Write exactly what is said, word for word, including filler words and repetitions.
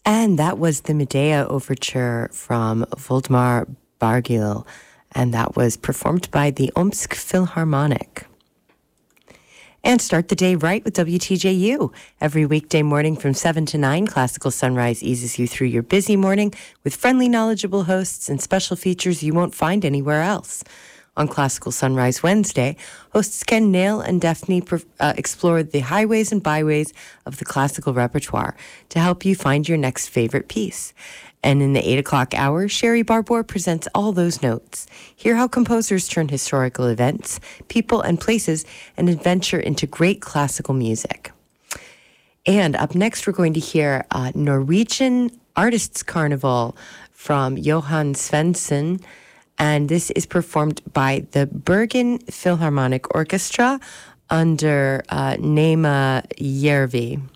And that was the Medea Overture from Voldemar Bargil, and that was performed by the Omsk Philharmonic. And start the day right with W T J U. Every weekday morning from seven to nine, Classical Sunrise eases you through your busy morning with friendly, knowledgeable hosts and special features you won't find anywhere else. On Classical Sunrise Wednesday, hosts Ken Nail and Daphne uh, explore the highways and byways of the classical repertoire to help you find your next favorite piece. And in the eight o'clock hour, Sherry Barbour presents all those notes. Hear how composers turn historical events, people, and places and adventure into great classical music. And up next, we're going to hear uh, Norwegian Artists Carnival from Johan Svensson. And this is performed by the Bergen Philharmonic Orchestra under uh, Nema Järvi.